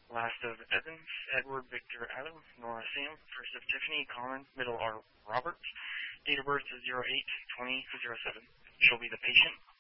Last of Evans, Edward Victor Adam, Nora Sam, first of Tiffany Colin, middle R Robert, date of birth is 08-20-07. She'll be the patient.